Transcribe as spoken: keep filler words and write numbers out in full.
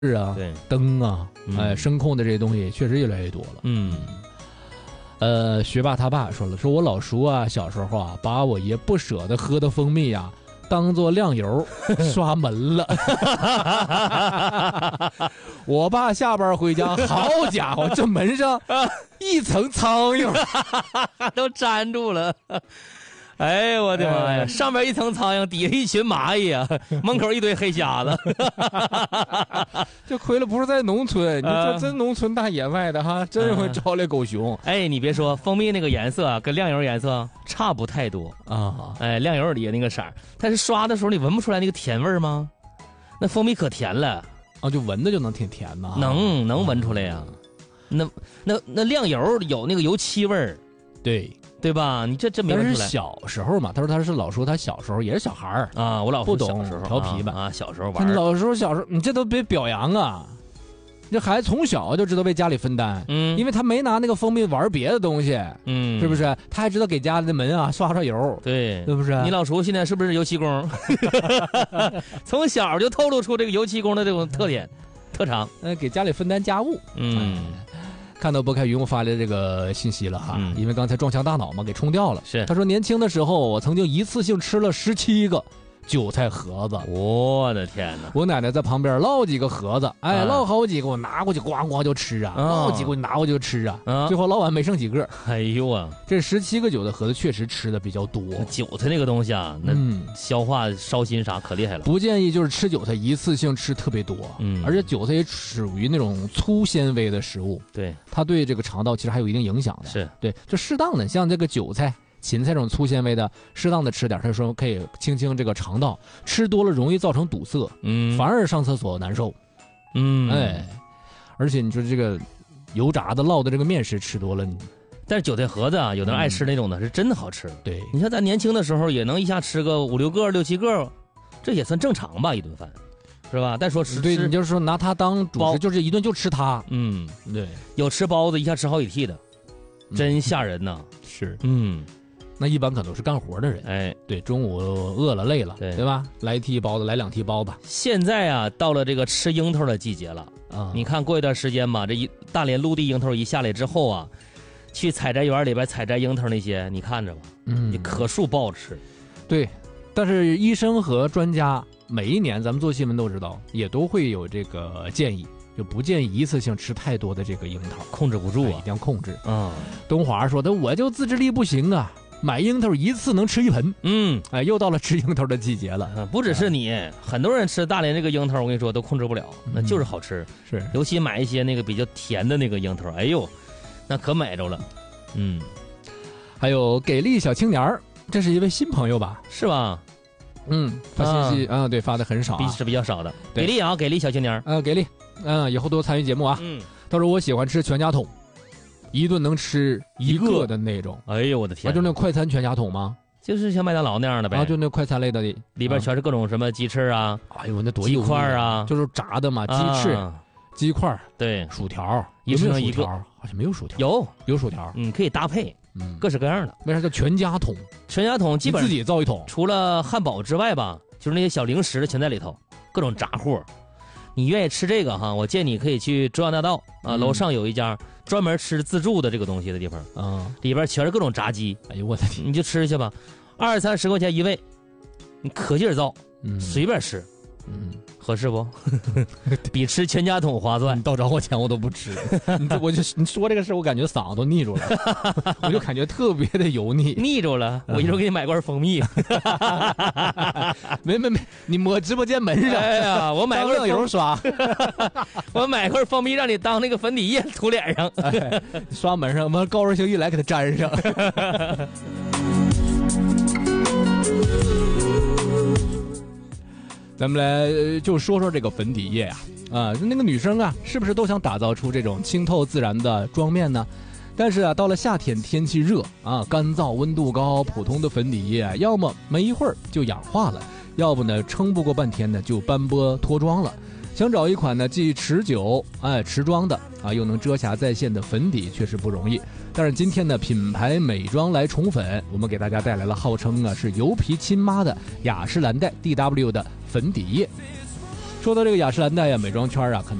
啊、 对灯啊， 嗯哎，声控的这些东西确实越来越多了。 嗯， 呃，学霸他爸说了，说我老叔啊，小时候啊，把我爷不舍得喝的蜂蜜呀、啊，当做亮油刷门了。我爸下班回家，好家伙，这门上一层苍蝇都粘住了。哎呦我的妈呀！上边一层苍蝇，底下一群蚂蚁啊，门口一堆黑瞎子。 这亏了不是在农村，你这真农村大野外的哈，真会招来狗熊。 哎，你别说，蜂蜜那个颜色啊，跟亮油颜色差不太多啊。 哎，亮油里那个色儿，但是刷的时候你闻不出来那个甜味吗？那蜂蜜可甜了啊，就闻着就能挺甜呐。 能能闻出来呀、啊。那那那亮油有那个油漆味儿， 对。 对吧？你这这没闻出来。 但是小时候嘛，他说他是老叔，他小时候也是小孩儿啊，我老不懂调皮吧啊，小时候玩。 你老时候小时候，你这都别表扬啊！这孩子从小就知道为家里分担，嗯，因为他没拿那个蜂蜜玩别的东西，嗯，是不是？他还知道给家里的门啊刷刷油， 对， 是不是？ 你老叔现在是不是油漆工？从小就透露出这个油漆工的这种特点、特长， 呃，给家里分担家务， 嗯。 看到拨开云雾发来的这个信息了哈，嗯、因为刚才撞墙大脑嘛，给冲掉了。 是， 他说年轻的时候，我曾经一次性吃了十七个韭菜盒子。 我的天哪！ 我奶奶在旁边捞几个盒子，哎，啊、捞好几个，我拿过去咣咣就吃啊，捞、哦、几个我拿过去就吃啊，啊最后捞完没剩几个。 哎呦啊， 这十七个韭菜盒子确实吃的比较多。 韭菜那个东西啊，那消化烧心啥可厉害了。 不建议就是吃韭菜一次性吃特别多，嗯，而且韭菜也属于那种粗纤维的食物， 对， 它对这个肠道其实还有一定影响的。 是对，就适当的像这个韭菜。芹菜这种粗纤维的，适当的吃点，他说可以清清这个肠道，吃多了容易造成堵塞，嗯，反而上厕所难受，嗯，哎，而且你说这个油炸的、烙的这个面食吃多了，你， 但是韭菜盒子啊，有的人爱吃那种的，嗯、是真的好吃。 对， 你像咱年轻的时候也能一下吃个五六个、六七个，这也算正常吧，一顿饭，是吧？但说吃， 对，你就是说拿它当主食，就是一顿就吃它， 嗯， 对， 有吃包子一下吃好几屉的，真吓人呐， 嗯、是， 嗯。 那一般可能是干活的人， 哎， 对，中午饿了累了，对对吧？来一屉包子，来两屉包子。 现在啊，到了这个吃樱桃的季节了啊！你看过一段时间吧，这一大连陆地樱桃一下来之后啊，去采摘园里边采摘樱桃那些，你看着吧，嗯，你可数不好吃。 对，但是医生和专家每一年咱们做新闻都知道，也都会有这个建议。就不建议一次性吃太多的这个樱桃， 控制不住啊， 哎、一定要控制。 嗯， 东华说的，我就自制力不行啊。买樱桃一次能吃一盆，嗯，哎，又到了吃樱桃的季节了。 嗯、不只是你，嗯、很多人吃大连这个樱桃，我跟你说都控制不了，那就是好吃。 嗯、是， 尤其买一些那个比较甜的那个樱桃，哎呦，那可买着了。嗯， 还有给力小青年儿，这是一位新朋友吧？ 是吧？ 嗯，发信息啊、嗯，对，发的很少、啊， 比是比较少的。给力啊，给力小青年儿， 呃，给力，嗯，以后多参与节目啊。 嗯， 他说我喜欢吃全家桶。一顿能吃一个的那种， 哎呦我的天！ 啊，就那快餐全家桶吗？ 就是像麦当劳那样的呗。 啊，就那快餐类的， 里边全是各种什么鸡翅啊， 哎呦那多鸡块啊， 就是炸的嘛，鸡翅、啊、鸡块， 对， 薯条， 一吃一个， 好像没有薯条， 有有薯条， 嗯，可以搭配，嗯，各式各样的。 为啥叫全家桶？ 全家桶基本自己造一桶， 除了汉堡之外吧，就是那些小零食的全在里头，各种杂货。你愿意吃这个哈？我建议你可以去中央大道啊，楼上有一家专门吃自助的这个东西的地方啊，里边全是各种炸鸡。 哎呦我的天！ 你就吃去吧，二三十块钱一位，你可劲儿造，嗯，随便吃，嗯，合适不？比吃全家桶划算。 你倒找我钱我都不吃，你我就你说这个事我感觉嗓子都腻住了，我就感觉特别的油腻， 腻住了。我一会儿给你买罐蜂蜜。 没没没，你抹直播间门上。 哎呀，我买罐油刷， 我买罐蜂蜜让你当那个粉底液涂脸上， 哎、刷门上，完高热星一来给它粘上。咱们来就说说这个粉底液啊，啊，那个女生啊，是不是都想打造出这种清透自然的妆面呢？但是啊，到了夏天天气热啊，干燥温度高，普通的粉底液要么没一会儿就氧化了，要不呢撑不过半天呢就斑驳脱妆了。想找一款呢既持久哎持妆的啊，又能遮瑕在线的粉底确实不容易。但是今天呢，品牌美妆来宠粉，我们给大家带来了号称啊是油皮亲妈的雅诗兰黛 D W 的粉底液。 说到这个雅诗兰黛呀，美妆圈啊，可能